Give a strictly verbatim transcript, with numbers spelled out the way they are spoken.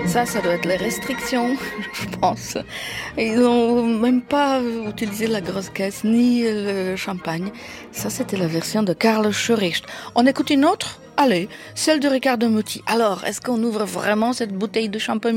Ça, ça doit être les restrictions, je pense. Ils n'ont même pas utilisé la grosse caisse, ni le champagne. Ça, c'était la version de Karl Schuricht. On écoute une autre ? Allez, celle de Riccardo Muti. Alors, est-ce qu'on ouvre vraiment cette bouteille de champagny ?